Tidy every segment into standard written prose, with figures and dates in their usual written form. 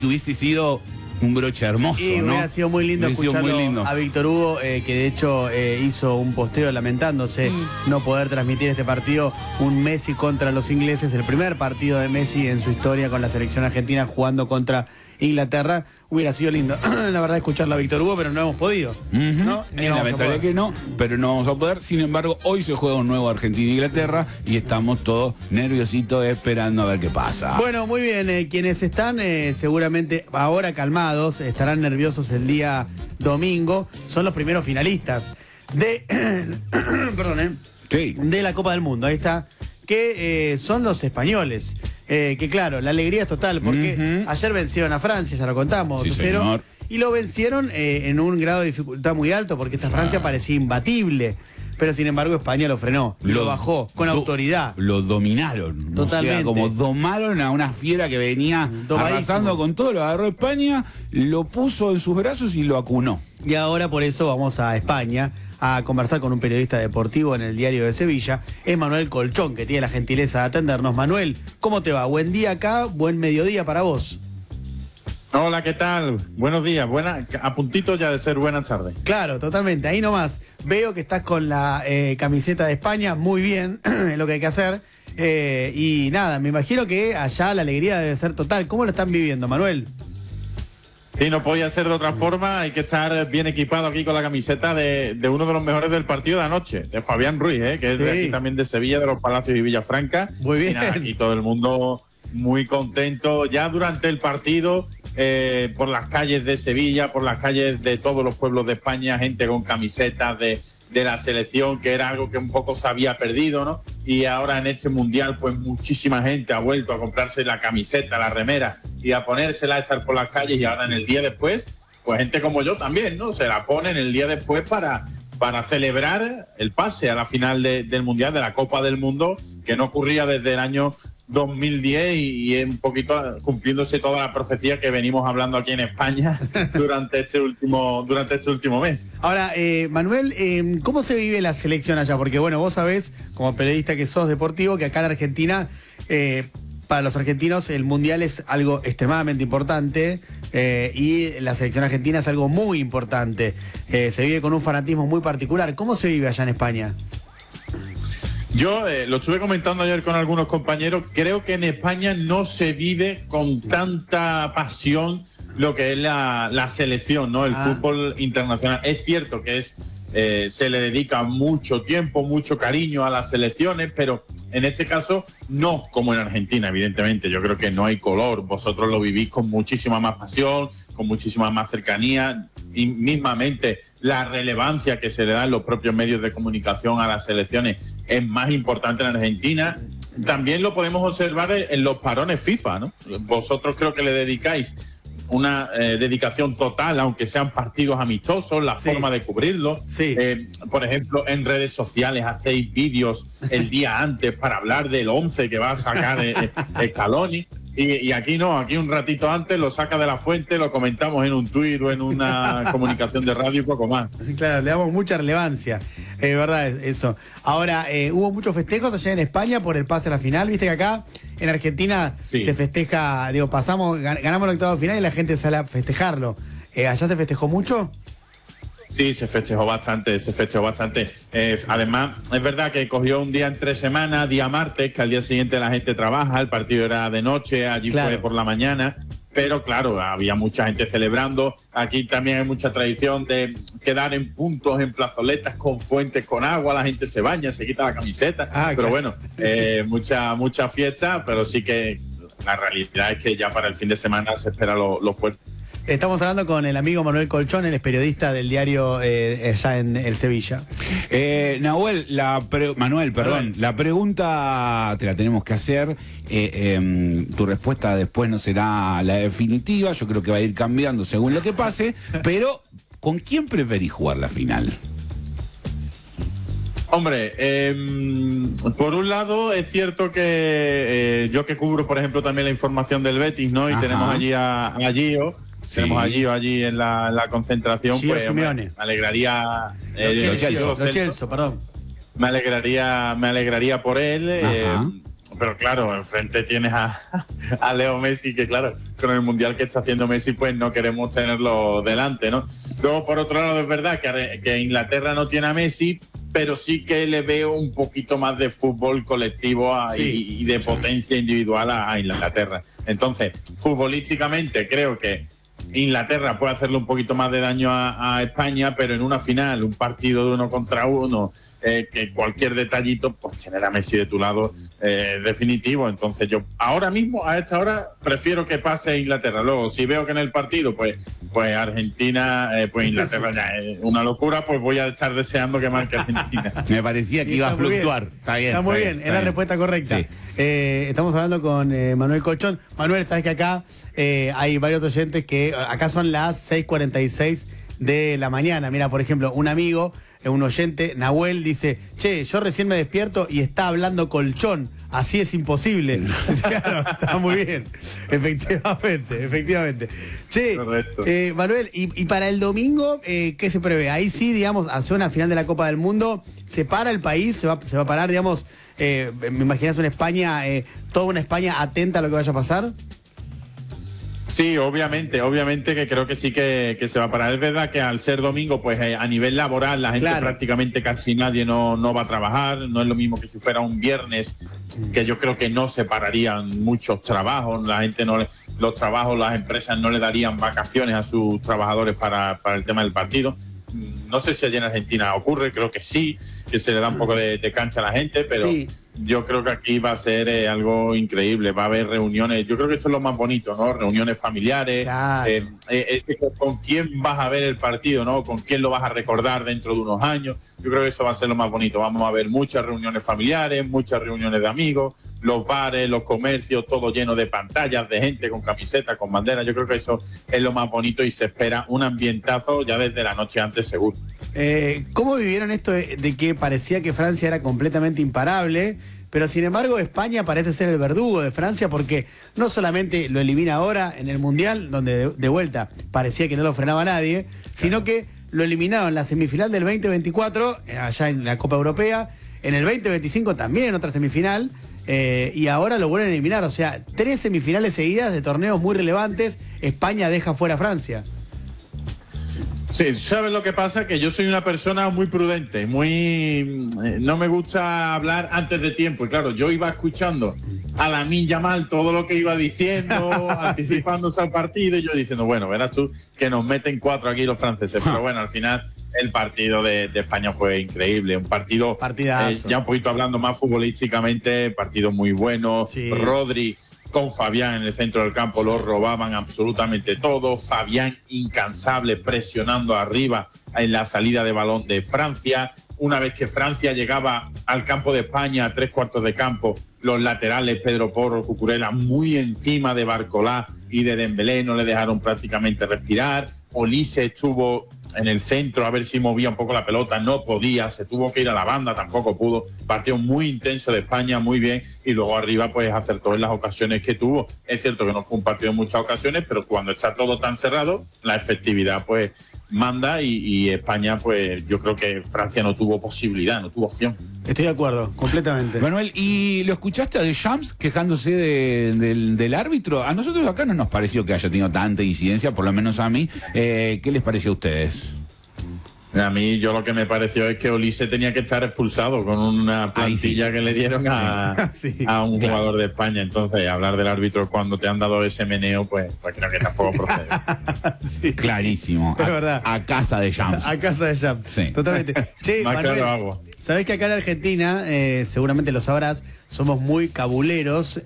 hubiese sido un broche hermoso, y ¿no? hubiera sido muy lindo escucharlo a Víctor Hugo, que de hecho hizo un posteo lamentándose no poder transmitir este partido, un Messi contra los ingleses, el primer partido de Messi en su historia con la selección argentina jugando contra Inglaterra. Hubiera sido lindo, la verdad, escucharlo a Víctor Hugo, pero no hemos podido. ¿No? Es lamentable que no, pero no vamos a poder. Sin embargo, hoy se juega un nuevo Argentina-Inglaterra y estamos todos nerviositos esperando a ver qué pasa. Bueno, muy bien. Quienes están seguramente ahora calmados, estarán nerviosos el día domingo, son los primeros finalistas de perdón, sí, de la Copa del Mundo. Ahí está. Que son los españoles. Que claro, la alegría es total, porque ayer vencieron a Francia, ya lo contamos, 2-0. Y lo vencieron en un grado de dificultad muy alto, porque esta Francia parecía imbatible. Pero sin embargo España lo frenó, lo bajó con autoridad. Lo dominaron. Totalmente. O sea, como domaron a una fiera que venía arrasando con todo, lo agarró España, lo puso en sus brazos y lo acunó. Y ahora por eso vamos a España a conversar con un periodista deportivo en el Diario de Sevilla. Es Manuel Colchón, que tiene la gentileza de atendernos. Manuel, ¿cómo te va? Buen día acá, buen mediodía para vos. Hola, ¿qué tal? Buenos días, a puntito ya de ser buenas tardes. Claro, totalmente, ahí nomás. Veo que estás con la camiseta de España, muy bien, es lo que hay que hacer. Y nada, me imagino que allá la alegría debe ser total. ¿Cómo lo están viviendo, Manuel? Sí, no podía ser de otra forma, hay que estar bien equipado aquí con la camiseta de uno de los mejores del partido de anoche, de Fabián Ruiz, que es de aquí también de Sevilla, de los Palacios y Villafranca. Muy bien. Y nada, aquí todo el mundo muy contento, ya durante el partido, por las calles de Sevilla, por las calles de todos los pueblos de España, gente con camisetas de la selección, que era algo que un poco se había perdido, ¿no? Y ahora en este mundial, pues muchísima gente ha vuelto a comprarse la camiseta, la remera y a ponérsela, a estar por las calles, y ahora en el día después, pues gente como yo también, ¿no? Se la ponen el día después para celebrar el pase a la final del mundial, de la Copa del Mundo, que no ocurría desde el año 2010 y un poquito cumpliéndose toda la profecía que venimos hablando aquí en España durante este último mes. Ahora, Manuel, ¿cómo se vive la selección allá? Porque bueno, vos sabés, como periodista que sos deportivo, que acá en Argentina, para los argentinos el Mundial es algo extremadamente importante y la selección argentina es algo muy importante. Se vive con un fanatismo muy particular. ¿Cómo se vive allá en España? Yo lo estuve comentando ayer con algunos compañeros. Creo que en España no se vive con tanta pasión lo que es la selección, ¿no? El fútbol internacional. Es cierto que se le dedica mucho tiempo, mucho cariño a las selecciones, pero en este caso no como en Argentina, evidentemente. Yo creo que no hay color. Vosotros lo vivís con muchísima más pasión, con muchísima más cercanía, y mismamente la relevancia que se le da en los propios medios de comunicación a las selecciones es más importante en Argentina. También lo podemos observar en los parones FIFA, ¿no? Vosotros creo que le dedicáis una dedicación total, aunque sean partidos amistosos, la forma de cubrirlo. Sí. Por ejemplo, en redes sociales hacéis vídeos el día antes para hablar del 11 que va a sacar Scaloni. Y aquí no, aquí un ratito antes lo saca de la fuente, lo comentamos en un tuit o en una comunicación de radio y poco más. Claro, le damos mucha relevancia, es verdad eso. Ahora, hubo muchos festejos allá en España por el pase a la final, viste que acá en Argentina se festeja, digo, ganamos el octavo final y la gente sale a festejarlo. ¿Allá se festejó mucho? Sí, se festejó bastante. Además, es verdad que cogió un día entre semana, día martes, que al día siguiente la gente trabaja, el partido era de noche, allí fue por la mañana, pero claro, había mucha gente celebrando. Aquí también hay mucha tradición de quedar en puntos, en plazoletas con fuentes con agua, la gente se baña, se quita la camiseta, pero bueno, mucha fiesta, pero sí que la realidad es que ya para el fin de semana se espera lo fuerte. Estamos hablando con el amigo Manuel Colchón, el periodista del diario allá en el Sevilla. Manuel, la pregunta te la tenemos que hacer. Tu respuesta después no será la definitiva, yo creo que va a ir cambiando según lo que pase, pero ¿con quién preferís jugar la final? Hombre, por un lado es cierto que yo que cubro, por ejemplo, también la información del Betis, ¿no? Y tenemos allí a Gio. Tenemos allí en la concentración. Gio pues Simeone. Me alegraría. Lo Celso, perdón. Me alegraría por él. pero claro, enfrente tienes a Leo Messi, que claro, con el Mundial que está haciendo Messi, pues no queremos tenerlo delante, ¿no? Luego, por otro lado, es verdad que Inglaterra no tiene a Messi, pero sí que le veo un poquito más de fútbol colectivo y de potencia individual a Inglaterra. Entonces, futbolísticamente creo que Inglaterra puede hacerle un poquito más de daño a España, pero en una final, un partido de 1 contra 1, que cualquier detallito, pues tener a Messi de tu lado definitivo. Entonces yo ahora mismo, a esta hora, prefiero que pase Inglaterra. Luego, si veo que en el partido, pues Argentina, pues Inglaterra ya es una locura, pues voy a estar deseando que marque Argentina. Me parecía que iba a fluctuar. Está muy bien, es la respuesta correcta. Sí. Estamos hablando con Manuel Colchón. Manuel, sabes que acá hay varios oyentes que acá son las 6:46 de la mañana. Mira, por ejemplo, un amigo, un oyente, Nahuel, dice: che, yo recién me despierto y está hablando Colchón. Así es imposible. Claro, está muy bien. Efectivamente. Che, Manuel, y para el domingo, ¿qué se prevé? Ahí sí, digamos, hacia una final de la Copa del Mundo, ¿se para el país? ¿Se va a parar, digamos, me imaginas una España, toda una España atenta a lo que vaya a pasar? Sí, obviamente que creo que sí que se va a parar. Es verdad que al ser domingo, pues a nivel laboral la gente prácticamente casi nadie no va a trabajar. No es lo mismo que si fuera un viernes, que yo creo que no se pararían muchos trabajos. La gente los trabajos, las empresas no le darían vacaciones a sus trabajadores para el tema del partido. No sé si allí en Argentina ocurre, creo que sí, que se le da un poco de cancha a la gente, pero sí. Yo creo que aquí va a ser algo increíble, va a haber reuniones, yo creo que esto es lo más bonito, ¿no? Reuniones familiares, claro. Con quién vas a ver el partido, ¿no? Con quién lo vas a recordar dentro de unos años. Yo creo que eso va a ser lo más bonito. Vamos a ver muchas reuniones familiares, muchas reuniones de amigos, los bares, los comercios, todo lleno de pantallas, de gente con camisetas, con banderas. Yo creo que eso es lo más bonito y se espera un ambientazo ya desde la noche antes, seguro. ¿Cómo vivieron esto de que parecía que Francia era completamente imparable? Pero sin embargo España parece ser el verdugo de Francia, porque no solamente lo elimina ahora en el Mundial, donde de vuelta parecía que no lo frenaba nadie, sino que lo eliminaron en la semifinal del 2024, allá en la Copa Europea, en el 2025 también en otra semifinal, y ahora lo vuelven a eliminar. O sea, 3 semifinales seguidas de torneos muy relevantes. España deja fuera a Francia. Sí, ¿sabes lo que pasa? Que yo soy una persona muy prudente, no me gusta hablar antes de tiempo. Y claro, yo iba escuchando a Lamine Yamal todo lo que iba diciendo, anticipándose al partido, y yo diciendo, bueno, verás tú que nos meten 4 aquí los franceses. Pero bueno, al final el partido de España fue increíble. Un partido, ya un poquito hablando más futbolísticamente, partido muy bueno. Sí. Rodri con Fabián en el centro del campo lo robaban absolutamente todo. Fabián incansable presionando arriba en la salida de balón de Francia. Una vez que Francia llegaba al campo de España, a 3/4 de campo, los laterales Pedro Porro, Cucurella muy encima de Barcolá y de Dembélé, no le dejaron prácticamente respirar. Olise estuvo en el centro a ver si movía un poco la pelota, no podía, se tuvo que ir a la banda, tampoco pudo. Partido muy intenso de España, muy bien, y luego arriba pues acertó en las ocasiones que tuvo. Es cierto que no fue un partido en muchas ocasiones, pero cuando está todo tan cerrado, la efectividad pues manda, y España, pues yo creo que Francia no tuvo posibilidad, no tuvo opción. Estoy de acuerdo, completamente. Manuel, ¿y lo escuchaste a Deschamps quejándose del árbitro? A nosotros acá no nos pareció que haya tenido tanta incidencia, por lo menos a mí. ¿Qué les pareció a ustedes? A mí, yo lo que me pareció es que Olise tenía que estar expulsado con una plantilla que le dieron a un jugador de España. Entonces, hablar del árbitro cuando te han dado ese meneo, pues creo que tampoco procede. Sí. Clarísimo. Es verdad. A casa de Champs. A casa de Champs. Sí. Totalmente. Che, más claro hago. Sabés que acá en Argentina, seguramente lo sabrás, somos muy cabuleros,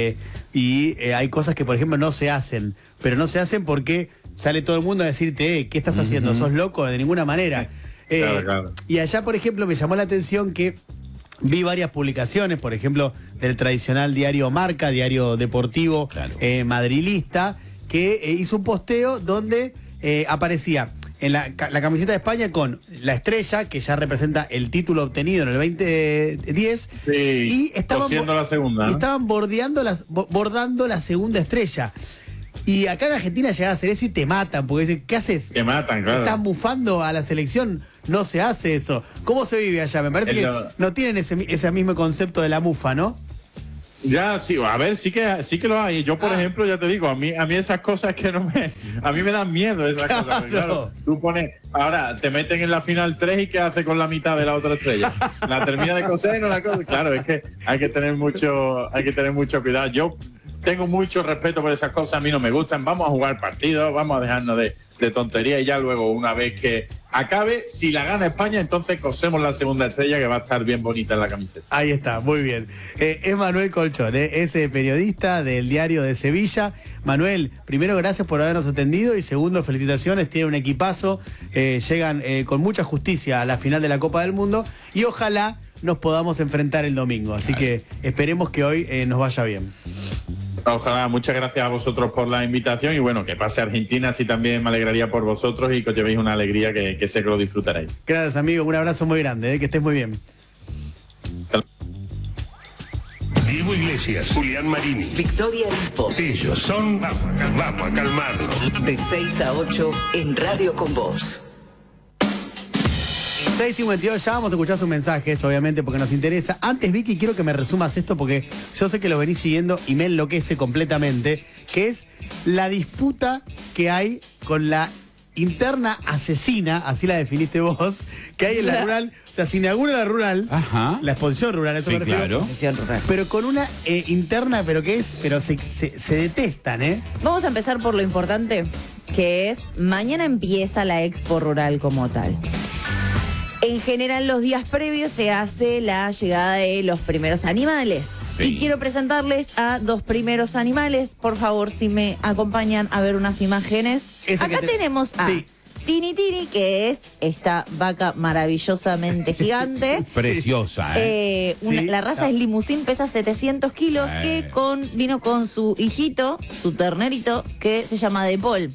y hay cosas que, por ejemplo, no se hacen. Pero no se hacen porque sale todo el mundo a decirte, ¿qué estás haciendo? ¿Sos loco? De ninguna manera. Claro. Y allá, por ejemplo, me llamó la atención que vi varias publicaciones, por ejemplo, del tradicional diario Marca, diario deportivo, madrilista, que hizo un posteo donde aparecía en la camiseta de España con la estrella, que ya representa el título obtenido en el 2010, y estaban la segunda, ¿no? Estaban bordando la segunda estrella. Y acá en Argentina llegás a hacer eso y te matan, porque dicen, ¿qué haces? Te matan, claro. Estás bufando a la selección, no se hace eso. ¿Cómo se vive allá? Me parece que no tienen ese mismo concepto de la mufa, ¿no? Ya, sí, a ver, sí que lo hay. Yo, por ejemplo, ya te digo, a mí esas cosas que a mí me dan miedo esas cosas. Porque, claro, tú pones, ahora te meten en la final 3 y ¿qué hace con la mitad de la otra estrella? La termina de coser, no la cosa. Claro, es que hay que tener mucho cuidado. Yo tengo mucho respeto por esas cosas, a mí no me gustan. Vamos a jugar partidos, vamos a dejarnos de tonterías y ya luego, una vez que acabe, si la gana España, entonces cosemos la segunda estrella, que va a estar bien bonita en la camiseta. Ahí está, muy bien. Es Manuel Colchón, es periodista del Diario de Sevilla. Manuel, primero, gracias por habernos atendido y segundo, felicitaciones, tiene un equipazo, llegan con mucha justicia a la final de la Copa del Mundo y ojalá nos podamos enfrentar el domingo. Así que esperemos que hoy nos vaya bien. Ojalá, muchas gracias a vosotros por la invitación y bueno, que pase Argentina, así también me alegraría por vosotros y que os llevéis una alegría que sé que lo disfrutaréis. Gracias, amigo, un abrazo muy grande, que estés muy bien. Diego Iglesias, Julián Marini, Victoria Info. ellos son Vamos a calmarnos. De 6 a 8 en Radio con Vos. 6:52, ya vamos a escuchar sus mensajes, obviamente, porque nos interesa. Antes, Vicky, quiero que me resumas esto porque yo sé que lo venís siguiendo y me enloquece completamente, que es la disputa que hay con la interna asesina, así la definiste vos, que hay en la rural. O sea, se inaugura la rural, Ajá. la exposición rural, eso Sí, me refiero. claro. Sesión rural. Pero con una interna, pero se detestan, ¿eh? Vamos a empezar por lo importante, que es mañana empieza la Expo Rural como tal. En general, los días previos se hace la llegada de los primeros animales. Sí. Y quiero presentarles a dos primeros animales. Por favor, si me acompañan a ver unas imágenes. Esa Acá que tenemos a Sí. Tini Tini, que es esta vaca maravillosamente gigante. Preciosa, ¿eh? Sí. La raza es limusín, pesa 700 kilos, que vino con su hijito, su ternerito, que se llama De Paul.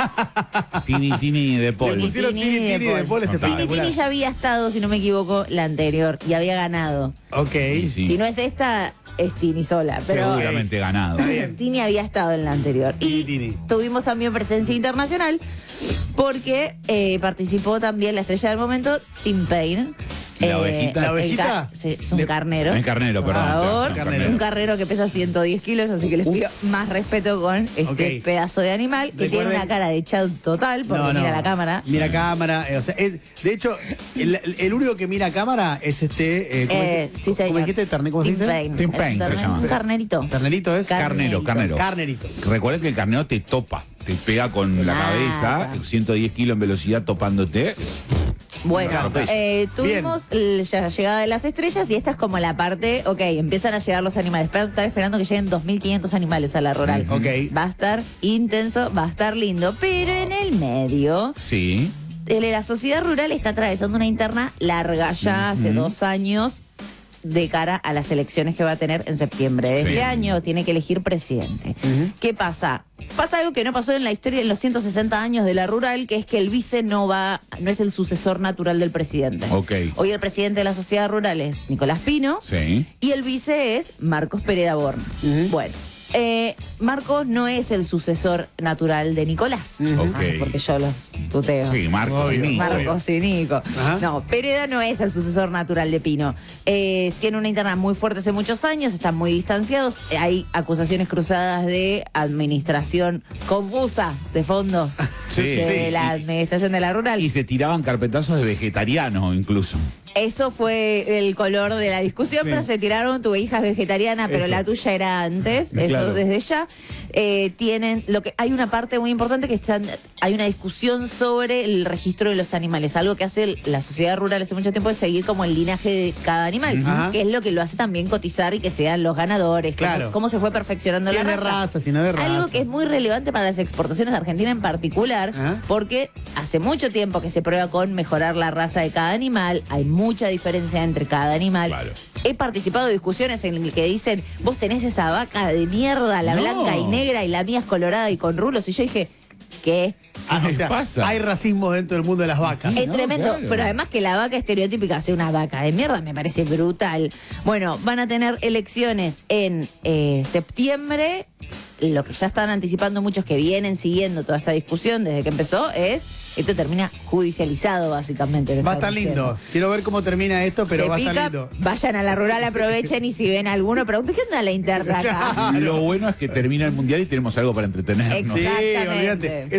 Tini de Le Paul. pusieron Tini Tini Tini de Paul, es Total. Tini espectacular. Tini ya había estado, si no me equivoco, la anterior y había ganado. Ok. Sí. Si no es esta, es Tini sola. Pero Seguramente ganado. Tini había estado en la anterior. Y Tini. tuvimos también presencia internacional porque participó también la estrella del momento, Tim Payne. ¿La ovejita? ¿La ovejita? Sí, es un carnero. Un carnero, Por perdón. favor. Un carnero. Un carnero que pesa 110 kilos, así que les pido más respeto con este Ok. pedazo de animal que tiene Recuerden- una cara de Chad total, porque mira la cámara. Mira cámara. O sea, de hecho, el único que mira cámara es este. Sí, señor. ¿Cómo dijiste? ¿Cómo se Tim dice? Payne. Tim Es Payne un se llama. Un carnerito. ¿Ternerito es? Carnero. Carnerito. Recuerda que el carnero te topa, te pega con la Nada. cabeza, 110 kilos en velocidad topándote. Bueno, Claro, pues. tuvimos la llegada de las estrellas y esta es como la parte, ok, empiezan a llegar los animales. Están esperando que lleguen 2.500 animales a la rural. Ok. Va a estar intenso, va a estar lindo, pero en el medio, Sí. la sociedad rural está atravesando una interna larga ya hace 2 años de cara a las elecciones que va a tener en septiembre de este Sí. año. Tiene que elegir presidente. ¿Qué pasa? Pasa algo que no pasó en la historia en los 160 años de la rural, que es que el vice no es el sucesor natural del presidente. Ok. Hoy el presidente de la sociedad rural es Nicolás Pino Sí. y el vice es Marcos Pereda Born. Bueno, Marcos no es el sucesor natural de Nicolás. Ok. Porque yo los tuteo. Sí, Marcos Obvio. y Nico. Marcos y Nico. Ajá. No, Pereda no es el sucesor natural de Pino. Tiene una interna muy fuerte hace muchos años, están muy distanciados. Hay acusaciones cruzadas de administración confusa de fondos Sí, de sí. la administración de la rural. Y se tiraban carpetazos de vegetarianos incluso. Eso fue el color de la discusión, Sí. pero se tiraron, tu hija es vegetariana, pero Eso. la tuya era antes, eso Claro. desde ya. Hay una parte muy importante que hay una discusión sobre el registro de los animales. Algo que hace la sociedad rural hace mucho tiempo es seguir como el linaje de cada animal, Ajá. que es lo que lo hace también cotizar y que sean los ganadores, Claro. cómo se fue perfeccionando Si la es de raza. raza, si no es de raza. Algo que es muy relevante para las exportaciones de Argentina en particular, Ajá. porque hace mucho tiempo que se prueba con mejorar la raza de cada animal, hay mucha diferencia entre cada animal. Claro. He participado de discusiones en las que dicen, vos tenés esa vaca de mierda, la No. blanca y negra, y la mía es colorada y con rulos, y yo dije, ¿qué? Ah, o ¿Qué sea, pasa? hay racismo dentro del mundo de las vacas. Sí. Es no, tremendo, claro. pero además que la vaca estereotípica sea una vaca de mierda me parece brutal. Bueno, van a tener elecciones en septiembre. lo que ya están anticipando muchos que vienen siguiendo toda esta discusión desde que empezó es, esto termina judicializado básicamente. Va a estar lindo. Quiero ver cómo termina esto, pero va a estar lindo. Vayan a la rural, aprovechen y si ven alguno, pregunten, ¿qué onda la interna acá? Lo bueno es que termina el mundial y tenemos algo para entretenernos. Sí, Exactamente. olvídate.